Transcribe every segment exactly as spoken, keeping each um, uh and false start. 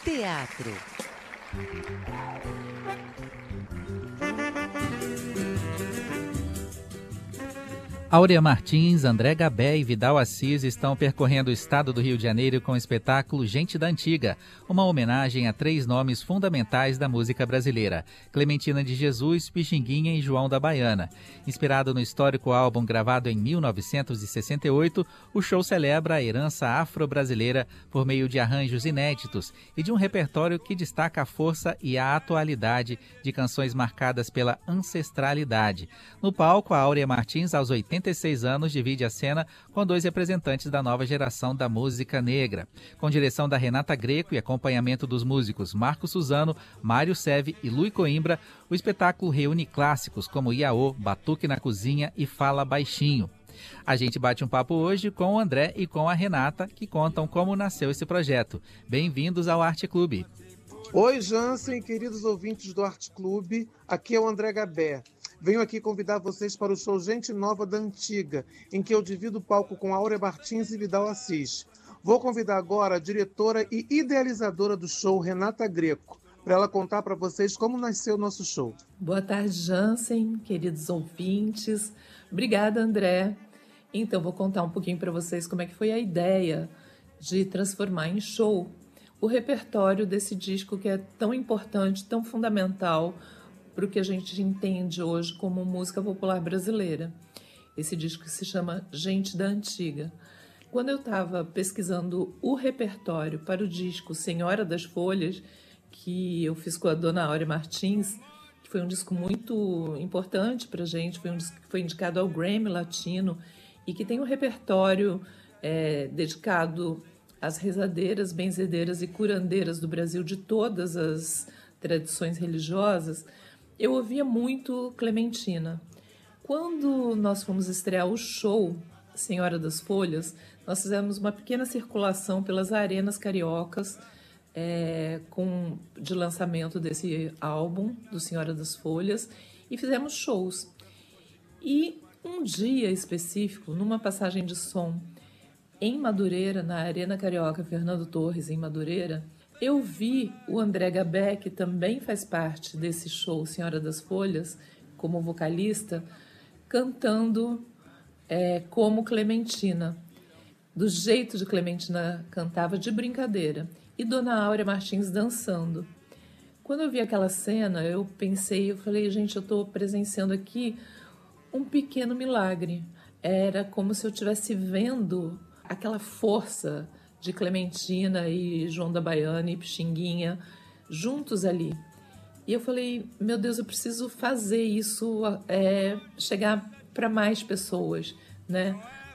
Teatro. Áurea Martins, André Gabé e Vidal Assis estão percorrendo o estado do Rio de Janeiro com o espetáculo Gente da Antiga, uma homenagem a três nomes fundamentais da música brasileira: Clementina de Jesus, Pixinguinha e João da Baiana. Inspirado no histórico álbum gravado em mil novecentos e sessenta e oito, o show celebra a herança afro-brasileira por meio de arranjos inéditos e de um repertório que destaca a força e a atualidade de canções marcadas pela ancestralidade. No palco, a Áurea Martins, aos oitenta e seis anos, divide a cena com dois representantes da nova geração da música negra. Com direção da Renata Greco e acompanhamento dos músicos Marco Suzano, Mário Seve e Lui Coimbra, o espetáculo reúne clássicos como Iaô, Batuque na Cozinha e Fala Baixinho. A gente bate um papo hoje com o André e com a Renata, que contam como nasceu esse projeto. Bem-vindos ao Arte Clube. Oi, Jansen, queridos ouvintes do Arte Clube. Aqui é o André Gabé. Venho aqui convidar vocês para o show Gente Nova da Antiga, em que eu divido o palco com Áurea Martins e Vidal Assis. Vou convidar agora a diretora e idealizadora do show, Renata Greco, para ela contar para vocês como nasceu o nosso show. Boa tarde, Jansen, queridos ouvintes. Obrigada, André. Então, vou contar um pouquinho para vocês como é que foi a ideia de transformar em show o repertório desse disco que é tão importante, tão fundamental para o que a gente entende hoje como música popular brasileira. Esse disco se chama Gente da Antiga. Quando eu estava pesquisando o repertório para o disco Senhora das Folhas, que eu fiz com a dona Áurea Martins, que foi um disco muito importante para a gente, foi um disco que foi indicado ao Grammy Latino e que tem um repertório é, dedicado às rezadeiras, benzedeiras e curandeiras do Brasil, de todas as tradições religiosas. Eu ouvia muito Clementina. Quando nós fomos estrear o show Senhora das Folhas, nós fizemos uma pequena circulação pelas arenas cariocas é, com, de lançamento desse álbum, do Senhora das Folhas, e fizemos shows. E um dia específico, numa passagem de som em Madureira, na Arena Carioca Fernando Torres, em Madureira, eu vi o André Gabé, que também faz parte desse show Senhora das Folhas, como vocalista, cantando é, como Clementina, do jeito de Clementina cantava, de brincadeira, e Dona Áurea Martins dançando. Quando eu vi aquela cena, eu pensei, eu falei, gente, eu estou presenciando aqui um pequeno milagre. Era como se eu estivesse vendo aquela força de Clementina e João da Baiana e Pixinguinha juntos ali. E eu falei, meu Deus, eu preciso fazer isso é, chegar para mais pessoas, né?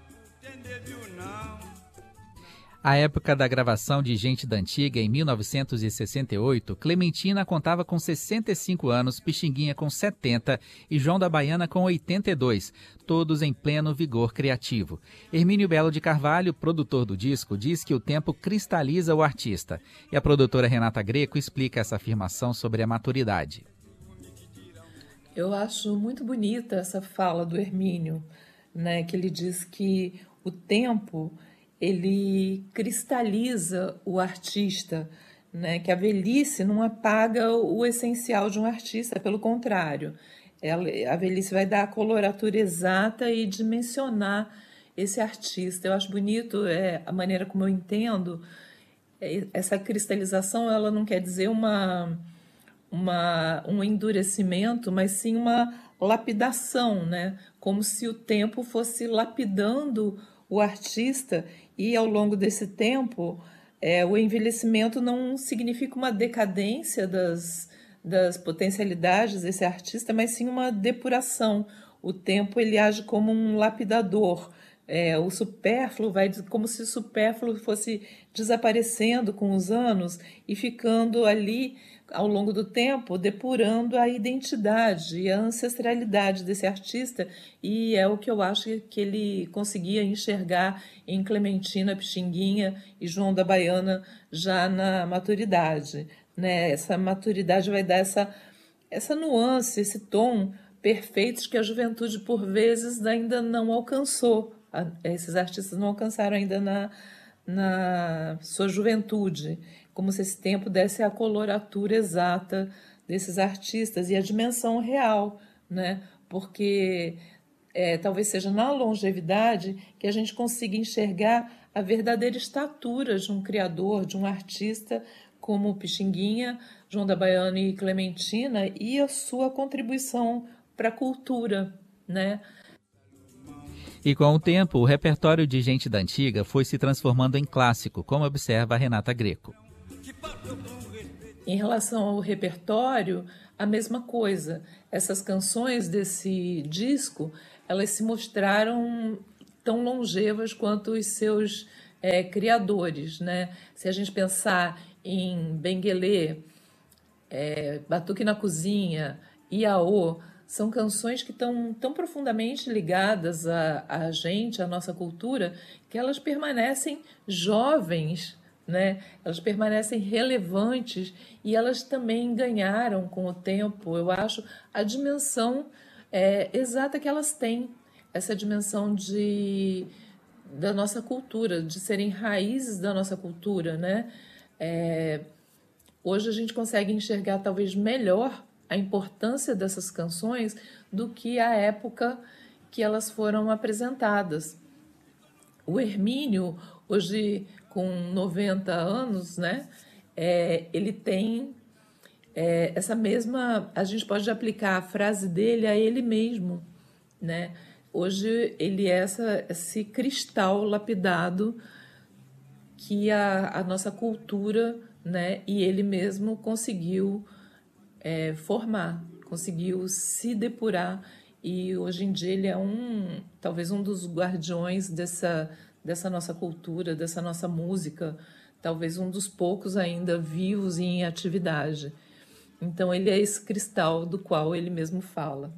À época da gravação de Gente da Antiga, em mil novecentos e sessenta e oito, Clementina contava com sessenta e cinco anos, Pixinguinha com setenta e João da Baiana com oitenta e dois, todos em pleno vigor criativo. Hermínio Belo de Carvalho, produtor do disco, diz que o tempo cristaliza o artista. E a produtora Renata Greco explica essa afirmação sobre a maturidade. Eu acho muito bonita essa fala do Hermínio, né, que ele diz que o tempo ele cristaliza o artista, né? Que a velhice não apaga o essencial de um artista, pelo contrário, ela, a velhice vai dar a coloratura exata e dimensionar esse artista. Eu acho bonito é, a maneira como eu entendo é, essa cristalização. Ela não quer dizer uma, uma, um endurecimento, mas sim uma lapidação, né? Como se o tempo fosse lapidando o artista, e ao longo desse tempo é, o envelhecimento não significa uma decadência das, das potencialidades desse artista, mas sim uma depuração. O tempo ele age como um lapidador. É, o supérfluo vai como se o supérfluo fosse desaparecendo com os anos e ficando ali ao longo do tempo, depurando a identidade e a ancestralidade desse artista, e é o que eu acho que ele conseguia enxergar em Clementina, Pixinguinha e João da Baiana já na maturidade, né? Essa maturidade vai dar essa, essa nuance, esse tom perfeitos que a juventude, por vezes, ainda não alcançou. Esses artistas não alcançaram ainda na, na sua juventude, como se esse tempo desse a coloratura exata desses artistas e a dimensão real, né? Porque é, talvez seja na longevidade que a gente consiga enxergar a verdadeira estatura de um criador, de um artista como Pixinguinha, João da Baiana e Clementina, e a sua contribuição para a cultura, né? E com o tempo, o repertório de Gente da Antiga foi se transformando em clássico, como observa a Renata Greco. Em relação ao repertório, a mesma coisa. Essas canções desse disco, elas se mostraram tão longevas quanto os seus é, criadores, né? Se a gente pensar em Benguelê, é, Batuque na Cozinha, Iaô, são canções que estão tão profundamente ligadas a, a gente, a nossa cultura, que elas permanecem jovens, né? Elas permanecem relevantes e elas também ganharam com o tempo, eu acho, a dimensão é, exata que elas têm, essa dimensão de, da nossa cultura, de serem raízes da nossa cultura, né? É, hoje a gente consegue enxergar talvez melhor a importância dessas canções do que a época que elas foram apresentadas. O Hermínio, hoje com noventa anos, né, é, ele tem é, essa mesma... A gente pode aplicar a frase dele a ele mesmo, né? Hoje ele é essa, esse cristal lapidado que a, a nossa cultura, né, e ele mesmo conseguiu é, formar, conseguiu se depurar, e hoje em dia ele é um, talvez um dos guardiões dessa, dessa nossa cultura, dessa nossa música, talvez um dos poucos ainda vivos e em atividade. Então ele é esse cristal do qual ele mesmo fala.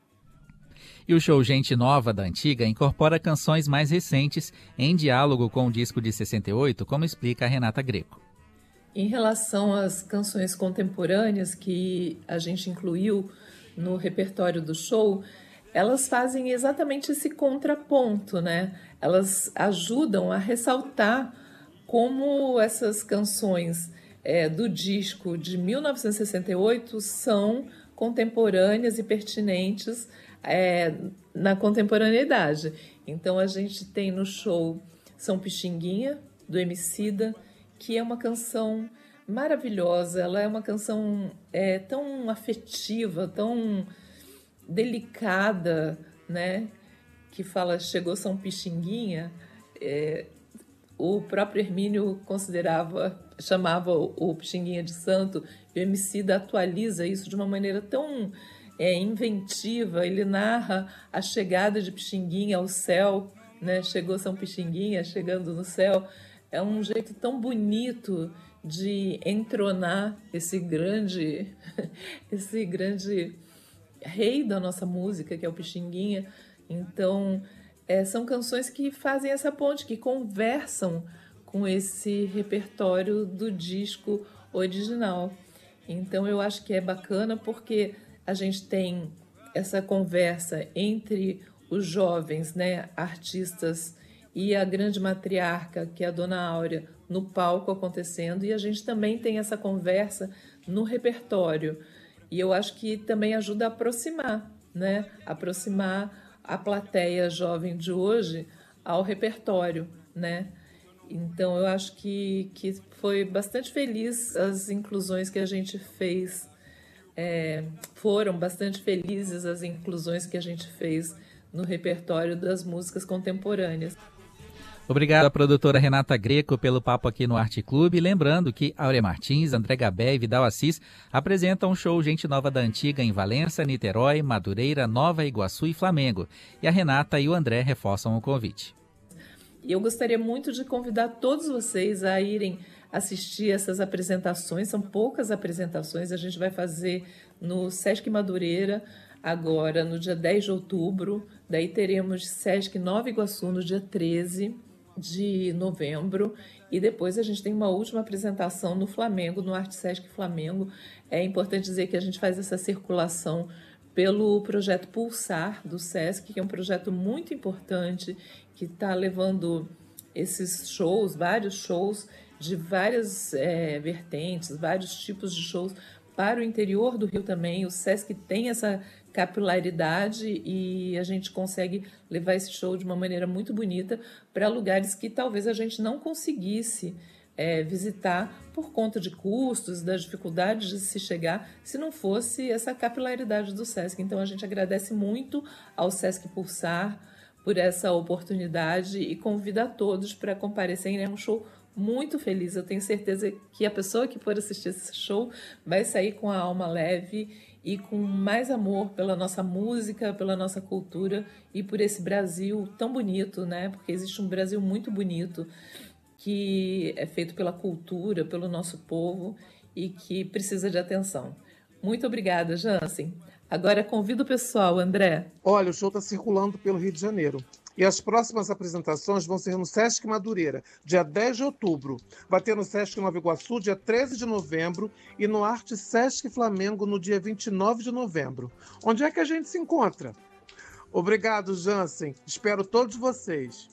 E o show Gente Nova da Antiga incorpora canções mais recentes em diálogo com o disco de sessenta e oito, como explica a Renata Greco. Em relação às canções contemporâneas que a gente incluiu no repertório do show, elas fazem exatamente esse contraponto, né? Elas ajudam a ressaltar como essas canções é, do disco de mil novecentos e sessenta e oito são contemporâneas e pertinentes é, na contemporaneidade. Então a gente tem no show São Pixinguinha, do Emicida, que é uma canção maravilhosa, ela é uma canção é, tão afetiva, tão delicada, né? Que fala, chegou São Pixinguinha. É, o próprio Hermínio considerava, chamava o, o Pixinguinha de santo, e o Emicida atualiza isso de uma maneira tão é, inventiva. Ele narra a chegada de Pixinguinha ao céu, né? Chegou São Pixinguinha, chegando no céu. É um jeito tão bonito de entronar esse grande, esse grande rei da nossa música, que é o Pixinguinha. Então, é, são canções que fazem essa ponte, que conversam com esse repertório do disco original. Então, eu acho que é bacana porque a gente tem essa conversa entre os jovens, né, artistas, e a grande matriarca, que é a Dona Áurea, no palco acontecendo, e a gente também tem essa conversa no repertório. E eu acho que também ajuda a aproximar, né? Aproximar a plateia jovem de hoje ao repertório, né? Então, eu acho que, que foi bastante feliz as inclusões que a gente fez. É, foram bastante felizes as inclusões que a gente fez no repertório das músicas contemporâneas. Obrigado à produtora Renata Greco pelo papo aqui no Arte Clube. Lembrando que Áurea Martins, André Gabé e Vidal Assis apresentam um show Gente Nova da Antiga em Valença, Niterói, Madureira, Nova Iguaçu e Flamengo. E a Renata e o André reforçam o convite. E eu gostaria muito de convidar todos vocês a irem assistir essas apresentações. São poucas apresentações, a gente vai fazer no Sesc Madureira, agora no dia dez de outubro. Daí teremos Sesc Nova Iguaçu no dia treze de novembro, e depois a gente tem uma última apresentação no Flamengo, no Arte Sesc Flamengo. É importante dizer que a gente faz essa circulação pelo projeto Pulsar do Sesc, que é um projeto muito importante, que está levando esses shows, vários shows de várias é, vertentes, vários tipos de shows para o interior do Rio também. O Sesc tem essa capilaridade e a gente consegue levar esse show de uma maneira muito bonita para lugares que talvez a gente não conseguisse é, visitar por conta de custos, das dificuldades de se chegar, se não fosse essa capilaridade do Sesc. Então a gente agradece muito ao Sesc Pulsar por essa oportunidade e convida a todos para comparecerem. É um show muito feliz. Eu tenho certeza que a pessoa que for assistir esse show vai sair com a alma leve e com mais amor pela nossa música, pela nossa cultura e por esse Brasil tão bonito, né? Porque existe um Brasil muito bonito que é feito pela cultura, pelo nosso povo e que precisa de atenção. Muito obrigada, Jansen. Agora convido o pessoal, André. Olha, o show está circulando pelo Rio de Janeiro. E as próximas apresentações vão ser no Sesc Madureira, dia dez de outubro. Vai ter no Sesc Nova Iguaçu, dia treze de novembro, e no Arte Sesc Flamengo, no dia vinte e nove de novembro. Onde é que a gente se encontra? Obrigado, Jansen. Espero todos vocês.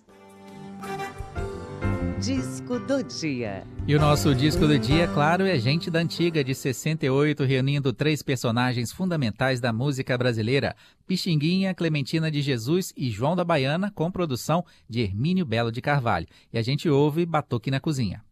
Disco do Dia. E o nosso disco do dia, claro, é Gente da Antiga, de sessenta e oito, reunindo três personagens fundamentais da música brasileira: Pixinguinha, Clementina de Jesus e João da Baiana, com produção de Hermínio Belo de Carvalho. E a gente ouve Batuque na Cozinha.